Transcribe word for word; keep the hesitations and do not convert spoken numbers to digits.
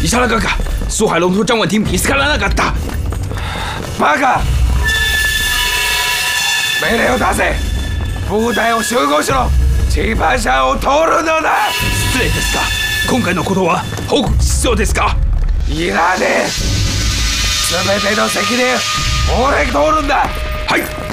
伊莎拉哥哥，苏海龙头张婉婷見つからなかった。 バカ！命令を出せ！部隊を集合しろ！チーパー車を通るのだ！ 失礼ですが、今回のことは報告必要ですか？ いらねえ！全ての責任俺が通るんだ！ はい。